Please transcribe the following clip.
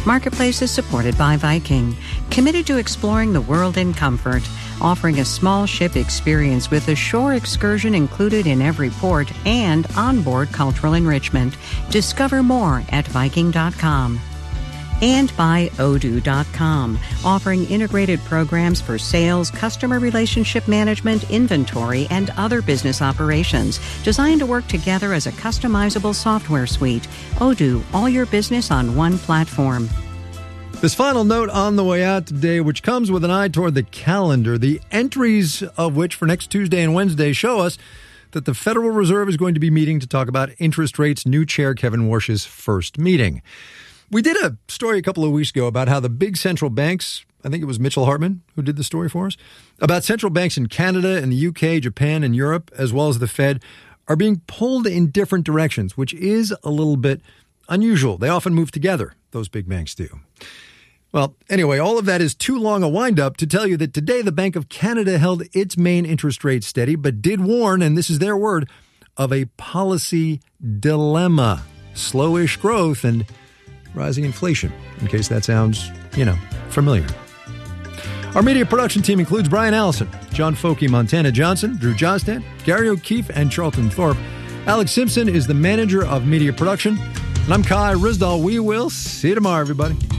Marketplace is supported by Viking, committed to exploring the world in comfort, offering a small ship experience with a shore excursion included in every port and onboard cultural enrichment. Discover more at Viking.com. And by Odoo.com, offering integrated programs for sales, customer relationship management, inventory, and other business operations, designed to work together as a customizable software suite. Odoo, all your business on one platform. This final note on the way out today, which comes with an eye toward the calendar, the entries of which for next Tuesday and Wednesday show us that the Federal Reserve is going to be meeting to talk about interest rates, new chair Kevin Warsh's first meeting. We did a story a couple of weeks ago about how the big central banks, I think it was Mitchell Hartman who did the story for us, about central banks in Canada and the UK, Japan, and Europe, as well as the Fed, are being pulled in different directions, which is a little bit unusual. They often move together, those big banks do. Well, anyway, all of that is too long a wind-up to tell you that today the Bank of Canada held its main interest rate steady, but did warn, and this is their word, of a policy dilemma. Slowish growth and rising inflation, in case that sounds, familiar. Our media production team includes Brian Allison, John Folke, Montana Johnson, Drew Jostad, Gary O'Keefe, and Charlton Thorpe. Alex Simpson is the manager of media production. And I'm Kai Rizdal. We will see you tomorrow, everybody.